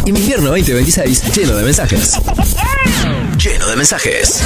Invierno 2026 lleno de mensajes. Lleno de mensajes.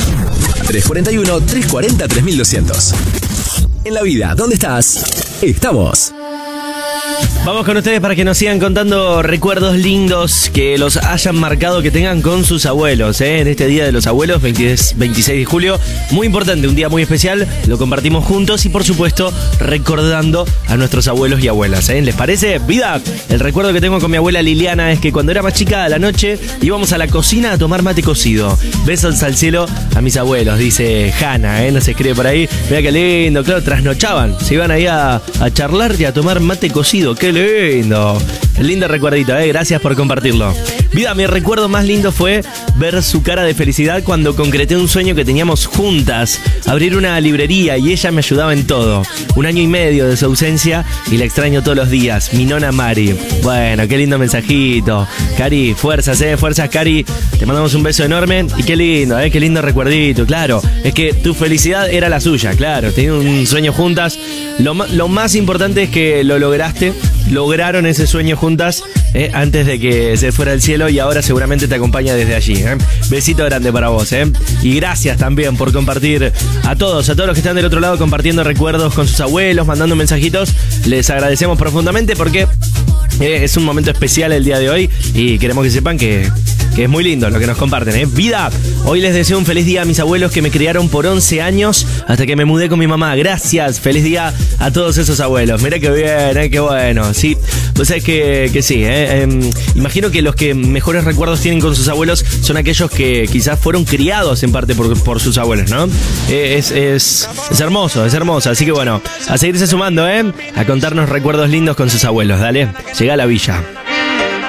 341-340-3200. En la vida, ¿dónde estás? Estamos. Vamos con ustedes para que nos sigan contando recuerdos lindos que los hayan marcado, que tengan con sus abuelos, en este Día de los Abuelos, 26 de julio. Muy importante, un día muy especial, lo compartimos juntos y por supuesto recordando a nuestros abuelos y abuelas. ¿Les parece? Vida, el recuerdo que tengo con mi abuela Liliana es que cuando era más chica a la noche íbamos a la cocina a tomar mate cocido. Besos al cielo a mis abuelos, dice Hanna, nos escribe por ahí. Mira qué lindo, claro, trasnochaban, se iban ahí a charlar y a tomar mate cocido. ¡Qué lindo! Lindo recuerdito, gracias por compartirlo. Vida, mi recuerdo más lindo fue ver su cara de felicidad cuando concreté un sueño que teníamos juntas, abrir una librería y ella me ayudaba en todo. 1 año y medio de su ausencia y la extraño todos los días, mi nona Mari. Bueno, qué lindo mensajito. Cari, fuerzas, fuerzas Cari, te mandamos un beso enorme y qué lindo recuerdito, claro. Es que tu felicidad era la suya, claro, tenían un sueño juntas. Lo más importante es que lo lograron ese sueño juntas antes de que se fuera al cielo y ahora seguramente te acompaña desde allí. Besito grande para vos. Y gracias también por compartir a todos los que están del otro lado compartiendo recuerdos con sus abuelos, mandando mensajitos. Les agradecemos profundamente porque es un momento especial el día de hoy y queremos que sepan que es muy lindo lo que nos comparten. Vida, hoy les deseo un feliz día a mis abuelos que me criaron por 11 años hasta que me mudé con mi mamá. Gracias, feliz día a todos esos abuelos. Mirá qué bien, qué bueno. Sí, pues sabés que sí. Imagino que los que mejores recuerdos tienen con sus abuelos son aquellos que quizás fueron criados en parte por sus abuelos, ¿no? Es hermoso, es hermoso. Así que bueno, a seguirse sumando, a contarnos recuerdos lindos con sus abuelos. Dale, llega a la villa.